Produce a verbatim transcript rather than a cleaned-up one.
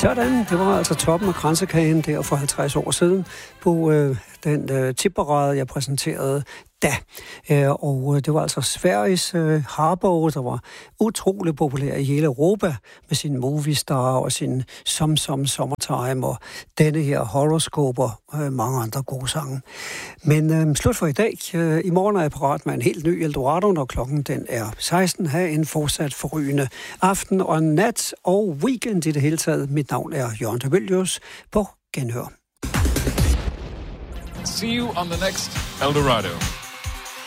Sådan, det var altså toppen af kransekagen der for halvtreds år siden på øh, den øh, tipparade, jeg præsenterede da. Øh, og det var altså Sveriges øh, Harbo, der var utrolig populær i hele Europa med sin Movistar og sin Som Som Summertime og denne her Horoscope og øh, mange andre gode sange. Men øh, slut for i dag. Øh, I morgen er jeg parat med en helt ny Eldorado, når klokken den er seksten. Ha' en fortsat forrygende aften og nat og weekend i det hele taget. Mit navn er Jørgen de Mylius. På genhør. See you on the next Eldorado.